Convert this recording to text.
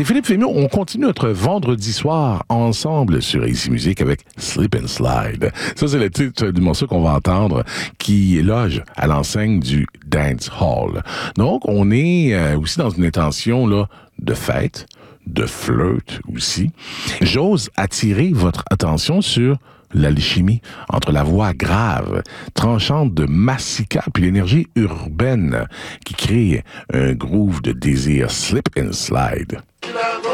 C'est Philippe Fémio. On continue notre vendredi soir ensemble sur AC Music avec Slip and Slide. Ça, c'est le titre du morceau qu'on va entendre qui loge à l'enseigne du Dance Hall. Donc, on est aussi dans une intention là, de fête, de flirt aussi. J'ose attirer votre attention sur l'alchimie entre la voix grave, tranchante de Massika puis l'énergie urbaine qui crée un groove de désir slip and slide.